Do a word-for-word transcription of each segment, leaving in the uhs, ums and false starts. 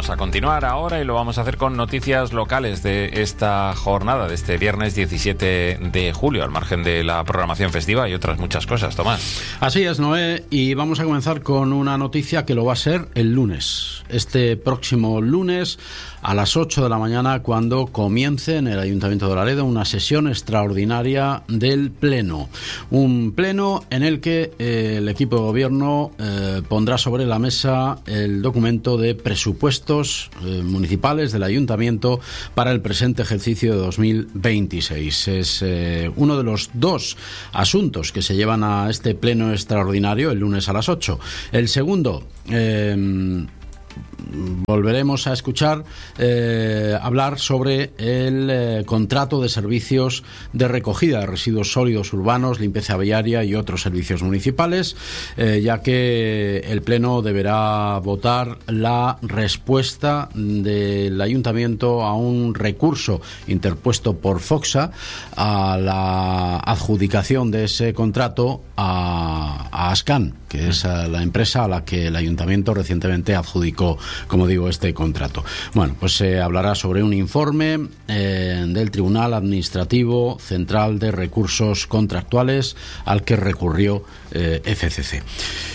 Vamos a continuar ahora y lo vamos a hacer con noticias locales de esta jornada, de este viernes diecisiete de julio, al margen de la programación festiva y otras muchas cosas. Tomás. Así es, Noé, y vamos a comenzar con una noticia que lo va a ser el lunes. Este próximo lunes a las ocho de la mañana, cuando comience en el Ayuntamiento de Laredo una sesión extraordinaria del Pleno. Un pleno en el que eh, el equipo de gobierno eh, pondrá sobre la mesa el documento de presupuestos eh, municipales del Ayuntamiento para el presente ejercicio de dos mil veintiséis. Es eh, uno de los dos asuntos que se llevan a este pleno extraordinario el lunes a las ocho. El segundo, eh, volveremos a escuchar eh, hablar sobre el eh, contrato de servicios de recogida de residuos sólidos urbanos, limpieza viaria y otros servicios municipales, eh, ya que el Pleno deberá votar la respuesta del Ayuntamiento a un recurso interpuesto por Foxa a la adjudicación de ese contrato a, a Ascan, que es la empresa a la que el Ayuntamiento recientemente adjudicó, como digo, este contrato. Bueno, pues se hablará sobre un informe eh, del Tribunal Administrativo Central de Recursos Contractuales al que recurrió eh, F C C.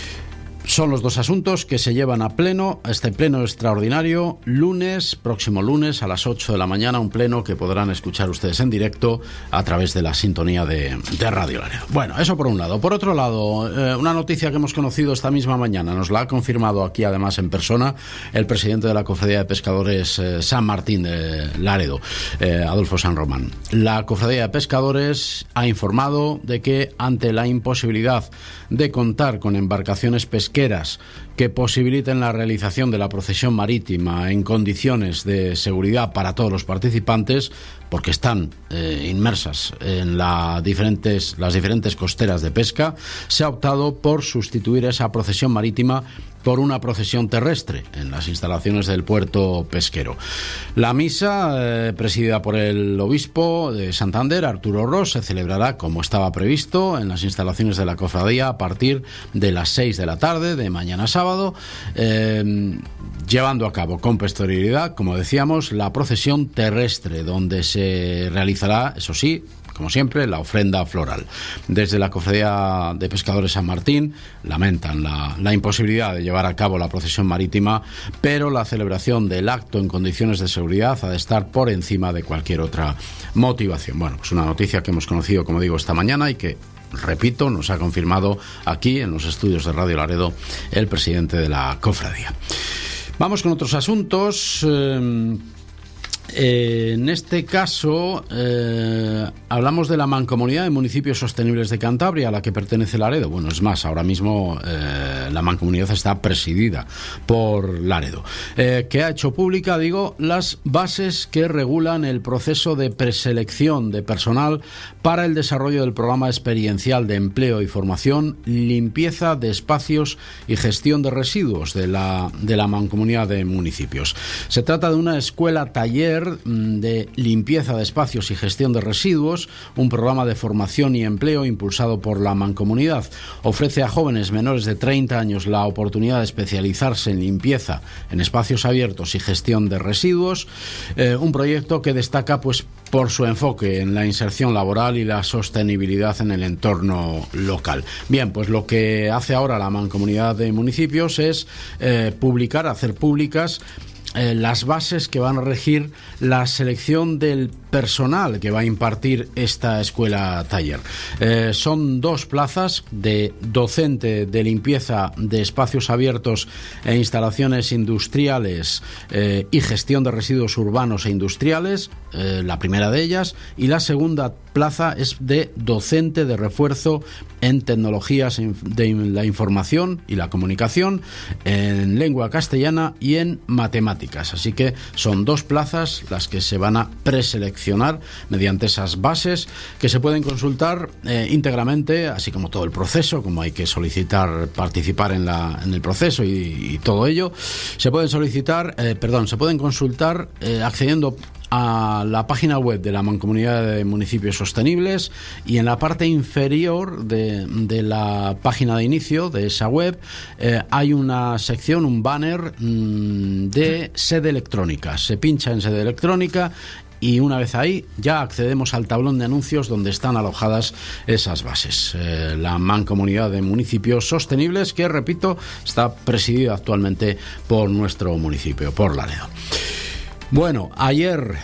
Son los dos asuntos que se llevan a pleno, a este pleno extraordinario, lunes, próximo lunes a las ocho de la mañana, un pleno que podrán escuchar ustedes en directo a través de la sintonía de, de Radio Laredo. Bueno, eso por un lado. Por otro lado, eh, una noticia que hemos conocido esta misma mañana, nos la ha confirmado aquí además en persona el presidente de la Cofradía de Pescadores eh, San Martín de Laredo, eh, Adolfo San Román. La Cofradía de Pescadores ha informado de que ante la imposibilidad de contar con embarcaciones pesqueras que posibiliten la realización de la procesión marítima en condiciones de seguridad para todos los participantes, porque están eh, inmersas en la diferentes, las diferentes costeras de pesca, se ha optado por sustituir esa procesión marítima por una procesión terrestre en las instalaciones del puerto pesquero. La misa, eh, presidida por el obispo de Santander, Arturo Ros, se celebrará como estaba previsto en las instalaciones de la cofradía a partir de las seis de la tarde de mañana sábado, eh, llevando a cabo con posterioridad, como decíamos, la procesión terrestre, donde se realizará, eso sí, como siempre, la ofrenda floral. Desde la Cofradía de Pescadores San Martín lamentan la, la imposibilidad de llevar a cabo la procesión marítima, pero la celebración del acto en condiciones de seguridad ha de estar por encima de cualquier otra motivación. Bueno, pues una noticia que hemos conocido, como digo, esta mañana y que, repito, nos ha confirmado aquí en los estudios de Radio Laredo el presidente de la cofradía. Vamos con otros asuntos. Eh, Eh, en este caso eh, hablamos de la Mancomunidad de Municipios Sostenibles de Cantabria, a la que pertenece Laredo. Bueno, es más, ahora mismo eh, la Mancomunidad está presidida por Laredo, eh, que ha hecho pública, digo, las bases que regulan el proceso de preselección de personal para el desarrollo del programa experiencial de empleo y formación, limpieza de espacios y gestión de residuos de la, de la Mancomunidad de Municipios. Se trata de una escuela taller de limpieza de espacios y gestión de residuos, un programa de formación y empleo impulsado por la Mancomunidad. Ofrece a jóvenes menores de treinta años la oportunidad de especializarse en limpieza en espacios abiertos y gestión de residuos, eh, un proyecto que destaca pues por su enfoque en la inserción laboral y la sostenibilidad en el entorno local. Bien, pues lo que hace ahora la Mancomunidad de Municipios es eh, publicar, hacer públicas Eh, las bases que van a regir la selección del personal que va a impartir esta escuela taller. Eh, son dos plazas de docente de limpieza de espacios abiertos e instalaciones industriales eh, y gestión de residuos urbanos e industriales, eh, la primera de ellas, y la segunda plaza es de docente de refuerzo en tecnologías de la información y la comunicación, en lengua castellana y en matemáticas. Así que son dos plazas las que se van a preseleccionar mediante esas bases que se pueden consultar eh, íntegramente, así como todo el proceso, como hay que solicitar participar en, la, en el proceso y, y todo ello. Se pueden solicitar, eh, perdón, se pueden consultar eh, accediendo a la página web de la Mancomunidad de Municipios Sostenibles y en la parte inferior de, de la página de inicio de esa web eh, hay una sección, un banner mmm, de sede electrónica. Se pincha en sede electrónica y una vez ahí ya accedemos al tablón de anuncios donde están alojadas esas bases. Eh, la Mancomunidad de Municipios Sostenibles, que repito, está presidida actualmente por nuestro municipio, por Laredo. Bueno, ayer,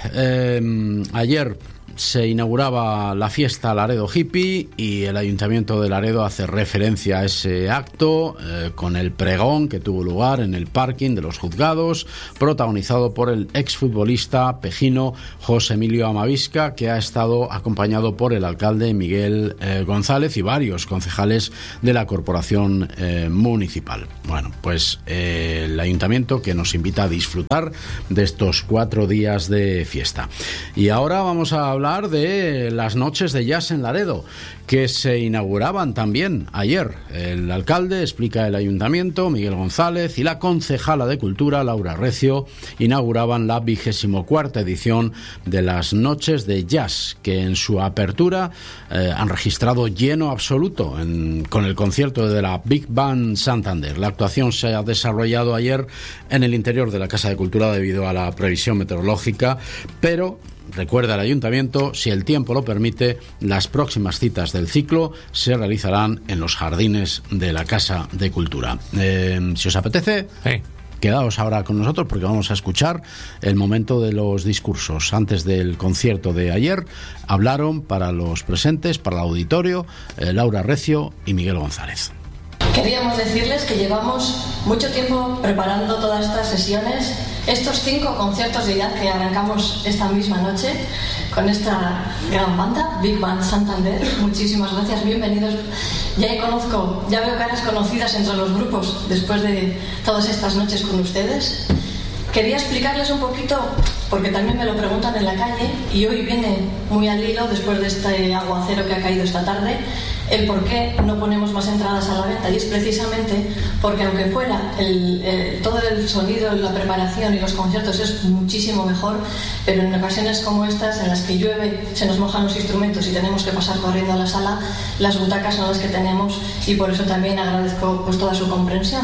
eh, ayer se inauguraba la fiesta Laredo Hippie y el Ayuntamiento de Laredo hace referencia a ese acto eh, con el pregón que tuvo lugar en el parking de los juzgados, protagonizado por el exfutbolista pejino José Emilio Amavisca, que ha estado acompañado por el alcalde Miguel eh, González y varios concejales de la corporación eh, municipal. Bueno, pues eh, el Ayuntamiento que nos invita a disfrutar de estos cuatro días de fiesta. Y ahora vamos a hablar de las noches de jazz en Laredo, que se inauguraban también ayer. El alcalde, explica el ayuntamiento, Miguel González, y la concejala de Cultura, Laura Recio, inauguraban la vigésimo cuarta edición de las noches de jazz, que en su apertura eh, han registrado lleno absoluto en, con el concierto de la Big Band Santander. La actuación se ha desarrollado ayer en el interior de la Casa de Cultura debido a la previsión meteorológica, pero recuerda el ayuntamiento, si el tiempo lo permite, las próximas citas del ciclo se realizarán en los jardines de la Casa de Cultura. Eh, si os apetece, hey. Quedaos ahora con nosotros porque vamos a escuchar el momento de los discursos. Antes del concierto de ayer hablaron para los presentes, para el auditorio, eh, Laura Recio y Miguel González. Queríamos decirles que llevamos mucho tiempo preparando todas estas sesiones, estos cinco conciertos de jazz que arrancamos esta misma noche con esta gran banda, Big Band Santander. Muchísimas gracias, bienvenidos. Ya conozco, ya veo caras conocidas entre los grupos después de todas estas noches con ustedes. Quería explicarles un poquito, porque también me lo preguntan en la calle, y hoy viene muy al hilo, después de este aguacero que ha caído esta tarde, el por qué no ponemos más entradas a la venta. Y es precisamente porque, aunque fuera el, el, todo el sonido, la preparación y los conciertos es muchísimo mejor, pero en ocasiones como estas, en las que llueve, se nos mojan los instrumentos y tenemos que pasar corriendo a la sala, las butacas son las que tenemos, y por eso también agradezco pues toda su comprensión.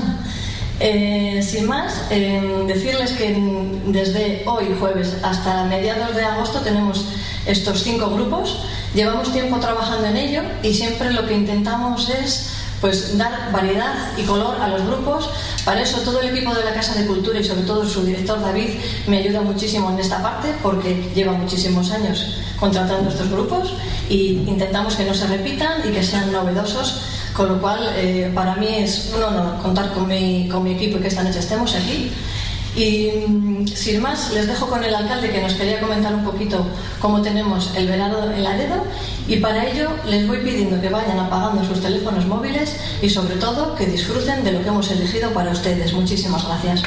Eh, sin más, eh, decirles que desde hoy jueves hasta mediados de agosto tenemos estos cinco grupos. Llevamos tiempo trabajando en ello y siempre lo que intentamos es pues dar variedad y color a los grupos. Para eso todo el equipo de la Casa de Cultura y sobre todo su director David me ayuda muchísimo en esta parte, porque lleva muchísimos años contratando estos grupos y intentamos que no se repitan y que sean novedosos. Con lo cual, eh, para mí es un honor contar con mi, con mi equipo y que esta noche estemos aquí. Y sin más, les dejo con el alcalde, que nos quería comentar un poquito cómo tenemos el verano en Laredo, y para ello les voy pidiendo que vayan apagando sus teléfonos móviles y sobre todo que disfruten de lo que hemos elegido para ustedes. Muchísimas gracias.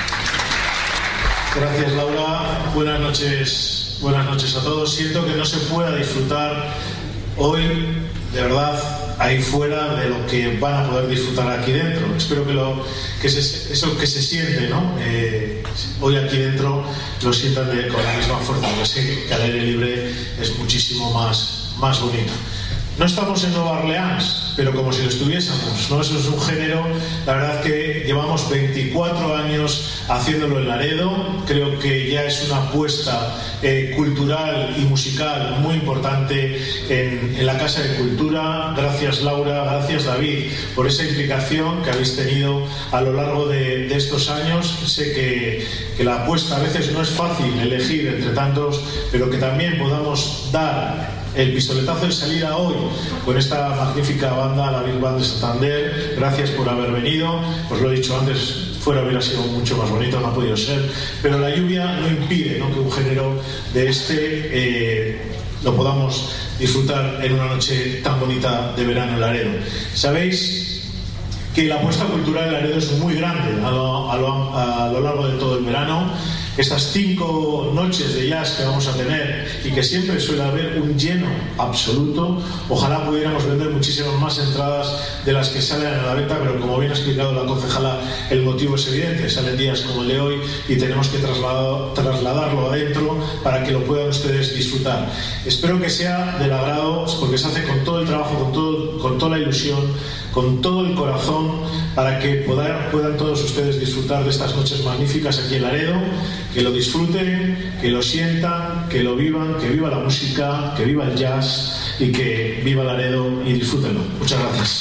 Gracias, Laura. Buenas noches, buenas noches a todos. Siento que no se pueda disfrutar hoy, de verdad, ahí fuera de lo que van a poder disfrutar aquí dentro. Espero que, lo, que se, eso que se siente, ¿no? Eh, hoy aquí dentro lo sientan de, con la misma fuerza, porque sé que al aire libre es muchísimo más, más bonito. No estamos en Nueva Orleans, pero como si lo estuviésemos, ¿no? Eso es un género, la verdad que llevamos veinticuatro años haciéndolo en Laredo. Creo que ya es una apuesta eh, cultural y musical muy importante en, en la Casa de Cultura. Gracias, Laura, gracias, David, por esa implicación que habéis tenido a lo largo de, de estos años. Sé que, que la apuesta a veces no es fácil elegir entre tantos, pero que también podamos dar el pistoletazo de salida hoy con esta magnífica banda, la Big Band de Santander. Gracias por haber venido. Os lo he dicho antes, fuera hubiera sido mucho más bonito, no ha podido ser, pero la lluvia no impide, ¿no?, que un género de este eh, lo podamos disfrutar en una noche tan bonita de verano en Laredo. Sabéis que la apuesta cultural en Laredo es muy grande a lo, a lo, a lo largo de todo el verano. Estas cinco noches de jazz que vamos a tener y que siempre suele haber un lleno absoluto, ojalá pudiéramos vender muchísimas más entradas de las que salen a la venta, pero como bien ha explicado la concejala, el motivo es evidente, salen días como el de hoy y tenemos que trasladar, trasladarlo adentro para que lo puedan ustedes disfrutar. Espero que sea del agrado, porque se hace con todo el trabajo, con, todo, con toda la ilusión, con todo el corazón, para que puedan, puedan todos ustedes disfrutar de estas noches magníficas aquí en Laredo, que lo disfruten, que lo sientan, que lo vivan, que viva la música, que viva el jazz y que viva Laredo y disfrútenlo. Muchas gracias.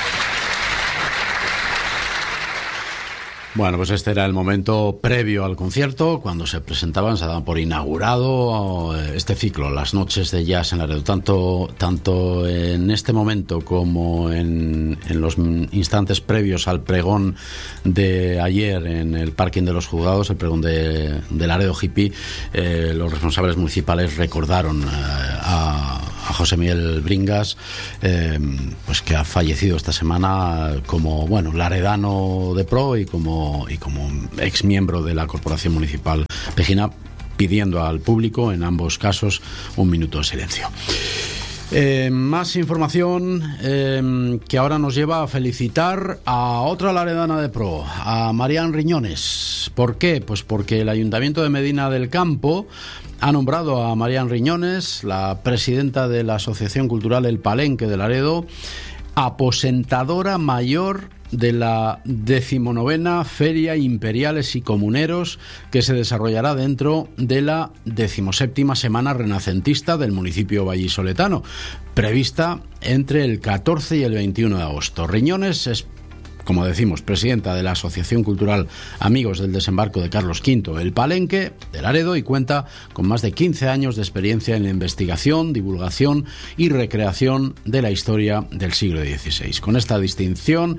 Bueno, pues este era el momento previo al concierto, cuando se presentaban, se daban por inaugurado este ciclo, las noches de jazz en Laredo. Tanto, tanto en este momento como en, en los instantes previos al pregón de ayer en el parking de los juzgados, el pregón de, de Laredo Hippie, eh, los responsables municipales recordaron eh, a, a José Miguel Bringas, eh, pues que ha fallecido esta semana como, bueno, laredano de pro y como y como ex miembro de la Corporación Municipal Pejina, pidiendo al público en ambos casos un minuto de silencio. Eh, más información eh, que ahora nos lleva a felicitar a otra laredana de pro, a Marian Riñones. ¿Por qué? Pues porque el Ayuntamiento de Medina del Campo ha nombrado a Marian Riñones, la presidenta de la Asociación Cultural El Palenque de Laredo, aposentadora mayor de la decimonovena Feria Imperiales y Comuneros, que se desarrollará dentro de la decimoséptima Semana Renacentista del municipio vallisoletano, prevista entre el catorce y el veintiuno de agosto. Riñones es, como decimos, presidenta de la Asociación Cultural Amigos del Desembarco de Carlos quinto, El Palenque de Laredo, y cuenta con más de quince años de experiencia en la investigación, divulgación y recreación de la historia del siglo dieciséis. Con esta distinción,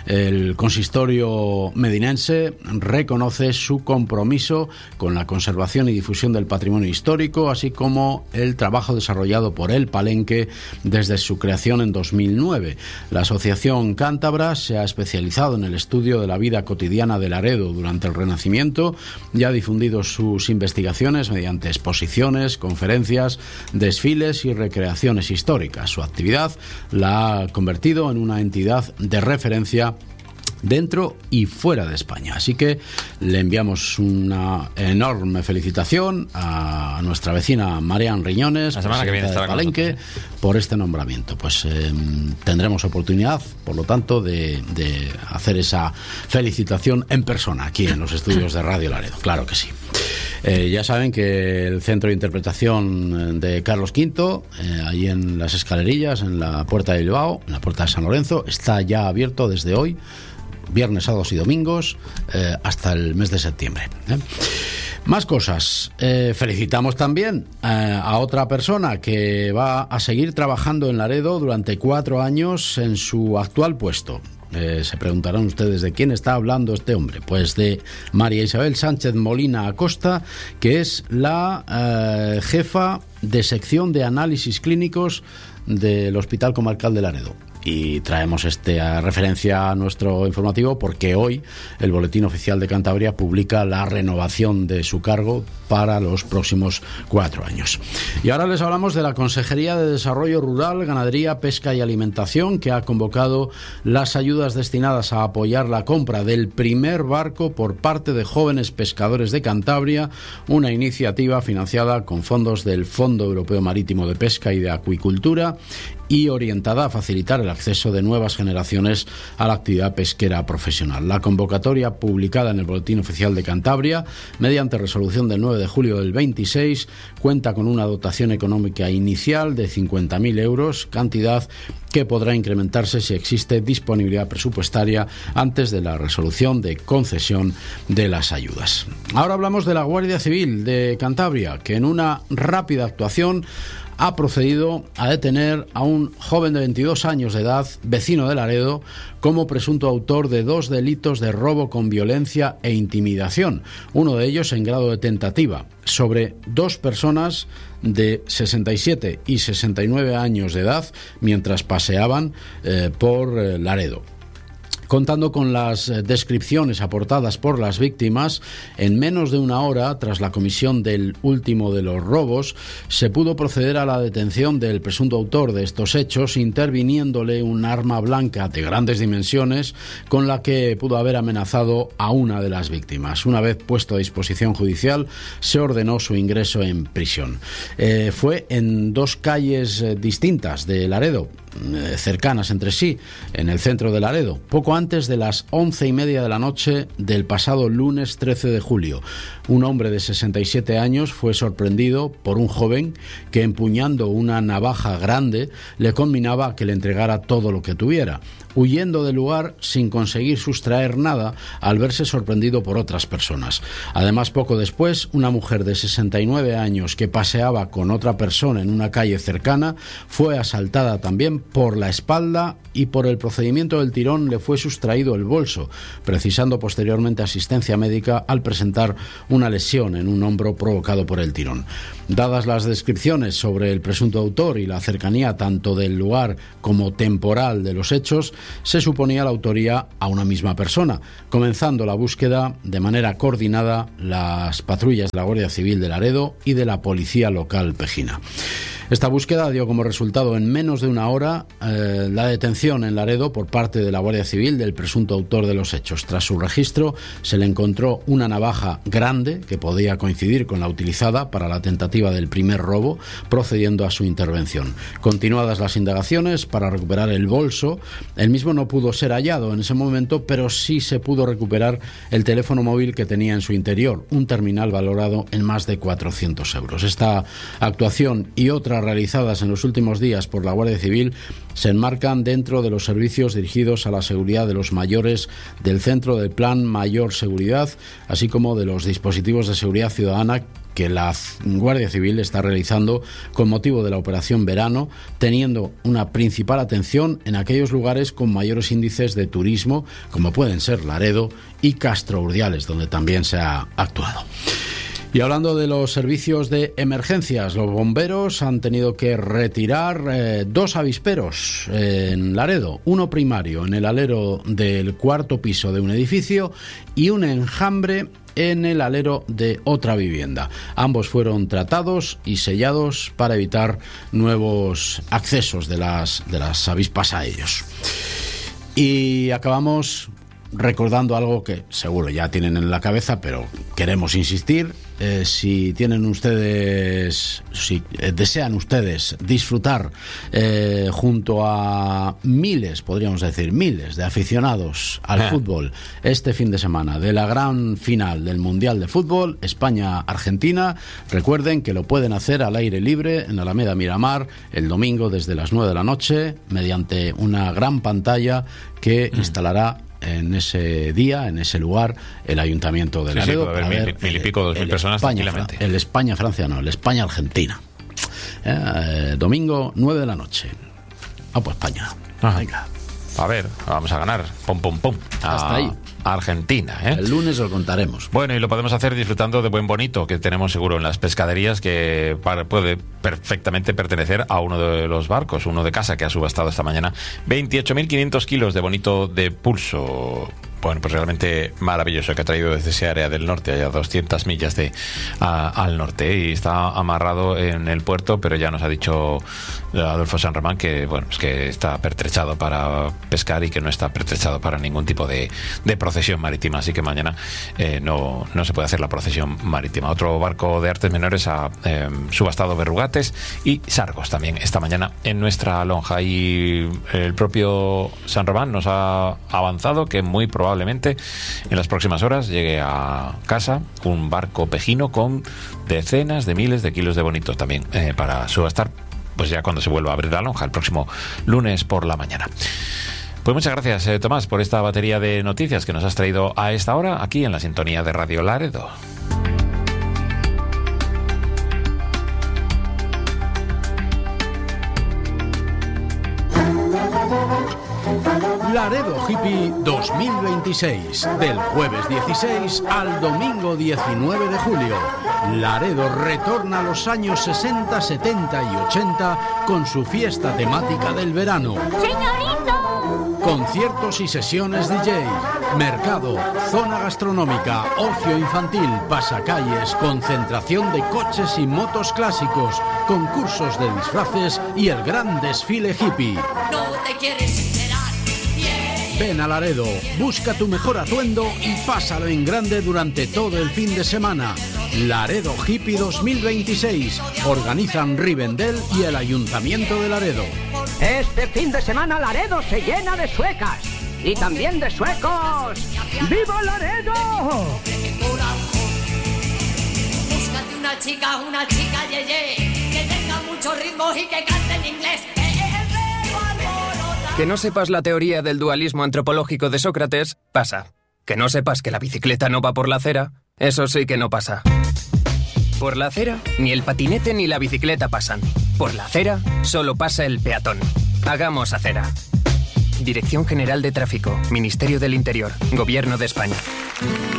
el consistorio medinense reconoce su compromiso con la conservación y difusión del patrimonio histórico, así como el trabajo desarrollado por El Palenque desde su creación en dos mil nueve. La Asociación Cántabra se ha especializado en el estudio de la vida cotidiana de Laredo durante el Renacimiento y ha difundido sus investigaciones mediante exposiciones, conferencias, desfiles y recreaciones históricas. Su actividad la ha convertido en una entidad de referencia dentro y fuera de España. Así que le enviamos una enorme felicitación a nuestra vecina Marian Riñones, la semana que viene estará de Palenque, por este nombramiento. Pues eh, tendremos oportunidad, por lo tanto, de, de hacer esa felicitación en persona aquí en los estudios de Radio Laredo. Claro que sí. Eh, ya saben que el Centro de Interpretación de Carlos quinto, eh, ahí en las Escalerillas, en la Puerta de Bilbao, en la Puerta de San Lorenzo, está ya abierto desde hoy, viernes, sábados y domingos, eh, hasta el mes de septiembre. ¿eh? Más cosas. Eh, felicitamos también eh, a otra persona que va a seguir trabajando en Laredo durante cuatro años en su actual puesto. Eh, se preguntarán ustedes de quién está hablando este hombre. Pues de María Isabel Sánchez Molina Acosta, que es la eh, jefa de sección de análisis clínicos del Hospital Comarcal de Laredo. Y traemos esta referencia a nuestro informativo porque hoy el Boletín Oficial de Cantabria publica la renovación de su cargo para los próximos cuatro años. Y ahora les hablamos de la Consejería de Desarrollo Rural, Ganadería, Pesca y Alimentación, que ha convocado las ayudas destinadas a apoyar la compra del primer barco por parte de jóvenes pescadores de Cantabria, una iniciativa financiada con fondos del Fondo Europeo Marítimo de Pesca y de Acuicultura y orientada a facilitar el acceso de nuevas generaciones a la actividad pesquera profesional. La convocatoria, publicada en el Boletín Oficial de Cantabria, mediante resolución del nueve de julio del veintiséis, cuenta con una dotación económica inicial de cincuenta mil euros, cantidad que podrá incrementarse si existe disponibilidad presupuestaria antes de la resolución de concesión de las ayudas. Ahora hablamos de la Guardia Civil de Cantabria, que en una rápida actuación ha procedido a detener a un joven de veintidós años de edad, vecino de Laredo, como presunto autor de dos delitos de robo con violencia e intimidación, uno de ellos en grado de tentativa, sobre dos personas de sesenta y siete y sesenta y nueve años de edad mientras paseaban eh, por eh, Laredo. Contando con las descripciones aportadas por las víctimas, en menos de una hora, tras la comisión del último de los robos, se pudo proceder a la detención del presunto autor de estos hechos, interviniéndole un arma blanca de grandes dimensiones con la que pudo haber amenazado a una de las víctimas. Una vez puesto a disposición judicial, se ordenó su ingreso en prisión. Eh, fue en dos calles eh, distintas de Laredo, cercanas entre sí, en el centro de Laredo, poco antes de las once y media de la noche del pasado lunes trece de julio. Un hombre de sesenta y siete años fue sorprendido por un joven que, empuñando una navaja grande, le conminaba a que le entregara todo lo que tuviera, huyendo del lugar sin conseguir sustraer nada al verse sorprendido por otras personas. Además, poco después, una mujer de sesenta y nueve años que paseaba con otra persona en una calle cercana fue asaltada también por la espalda y por el procedimiento del tirón le fue sustraído el bolso, precisando posteriormente asistencia médica al presentar una lesión en un hombro provocado por el tirón. Dadas las descripciones sobre el presunto autor y la cercanía tanto del lugar como temporal de los hechos, se suponía la autoría a una misma persona, comenzando la búsqueda de manera coordinada las patrullas de la Guardia Civil de Laredo y de la Policía Local Pejina. Esta búsqueda dio como resultado en menos de una hora eh, la detención en Laredo por parte de la Guardia Civil del presunto autor de los hechos. Tras su registro se le encontró una navaja grande que podía coincidir con la utilizada para la tentativa del primer robo, procediendo a su intervención. Continuadas las indagaciones para recuperar el bolso, el mismo no pudo ser hallado en ese momento, pero sí se pudo recuperar el teléfono móvil que tenía en su interior, un terminal valorado en más de cuatrocientos euros. Esta actuación y otras realizadas en los últimos días por la Guardia Civil se enmarcan dentro de los servicios dirigidos a la seguridad de los mayores del Centro del Plan Mayor Seguridad, así como de los dispositivos de seguridad ciudadana que la Guardia Civil está realizando con motivo de la Operación Verano, teniendo una principal atención en aquellos lugares con mayores índices de turismo, como pueden ser Laredo y Castro Urdiales, donde también se ha actuado. Y hablando de los servicios de emergencias, los bomberos han tenido que retirar eh, dos avisperos eh, en Laredo, uno primario en el alero del cuarto piso de un edificio y un enjambre en el alero de otra vivienda. Ambos fueron tratados y sellados para evitar nuevos accesos de las, de las avispas a ellos. Y acabamos recordando algo que seguro ya tienen en la cabeza, pero queremos insistir. Eh, si tienen ustedes, si eh, desean ustedes disfrutar eh, junto a miles, podríamos decir, miles de aficionados al ah. fútbol este fin de semana de la gran final del Mundial de Fútbol España-Argentina, recuerden que lo pueden hacer al aire libre en Alameda Miramar el domingo desde las nueve de la noche mediante una gran pantalla que mm. instalará en ese día, en ese lugar, el Ayuntamiento de Laredo. Sí, sí, puede haber mil, mil y pico, dos mil personas España, tranquilamente. El España-Francia no, el España-Argentina. Eh, domingo, nueve de la noche. Ah, pues España. Ajá. Venga. A ver, vamos a ganar. Pum, pum, pum. Hasta ahí. Argentina, ¿eh? El lunes lo contaremos. Bueno, y lo podemos hacer disfrutando de buen bonito que tenemos seguro en las pescaderías, que puede perfectamente pertenecer a uno de los barcos, uno de casa que ha subastado esta mañana veintiocho mil quinientos kilos de bonito de pulso. Bueno, pues realmente maravilloso, que ha traído desde ese área del norte, allá doscientas millas de a, al norte, y está amarrado en el puerto, pero ya nos ha dicho Adolfo San Román que bueno, es que está pertrechado para pescar y que no está pertrechado para ningún tipo de, de procesión marítima, así que mañana eh, no, no se puede hacer la procesión marítima. Otro barco de artes menores ha eh, subastado verrugates y sargos también esta mañana en nuestra lonja, y el propio San Román nos ha avanzado que muy probablemente en las próximas horas llegue a casa un barco pejino con decenas de miles de kilos de bonitos también eh, para subastar, pues ya cuando se vuelva a abrir la lonja el próximo lunes por la mañana. Pues muchas gracias, eh, Tomás, por esta batería de noticias que nos has traído a esta hora aquí en la sintonía de Radio Laredo. Laredo Hippie dos mil veintiséis, del jueves dieciséis al domingo diecinueve de julio. Laredo retorna a los años sesenta, setenta y ochenta con su fiesta temática del verano. ¡Señorito! conciertos y sesiones D J, mercado, zona gastronómica, ocio infantil, pasacalles, concentración de coches y motos clásicos, concursos de disfraces y el gran desfile hippie. No te quieres enterar. Ven a Laredo, busca tu mejor atuendo y pásalo en grande durante todo el fin de semana. Laredo Hippie dos mil veintiséis. Organizan Rivendell y el Ayuntamiento de Laredo. Este fin de semana Laredo se llena de suecas y también de suecos. ¡Viva Laredo! Búscate una chica, una chica yeye, que tenga mucho ritmo y que cante en inglés. Que no sepas la teoría del dualismo antropológico de Sócrates, pasa. Que no sepas que la bicicleta no va por la acera, eso sí que no pasa. Por la acera, ni el patinete ni la bicicleta pasan. Por la acera, solo pasa el peatón. Hagamos acera. Dirección General de Tráfico, Ministerio del Interior, Gobierno de España.